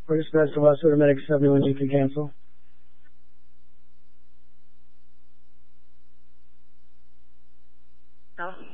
For dispatch to Westwood Medic 71, you can cancel. No.